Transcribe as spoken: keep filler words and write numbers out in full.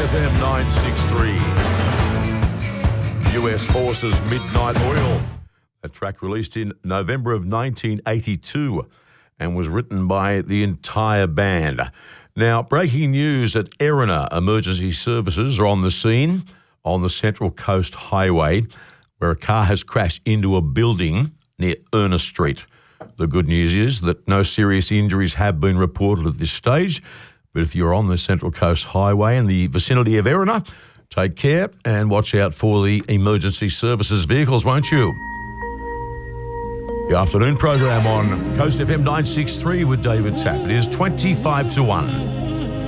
F M nine sixty-three. U S Forces Midnight Oil. A track released in November of nineteen eighty-two and was written by the entire band. Now, breaking news at Erina Emergency Services are on the scene on the Central Coast Highway where a car has crashed into a building near Ernest Street. The good news is that no serious injuries have been reported at this stage, but if you're on the Central Coast Highway in the vicinity of Erina, take care and watch out for the emergency services vehicles, won't you? The afternoon program on Coast F M nine sixty-three with David Tapp. It is twenty-five to one.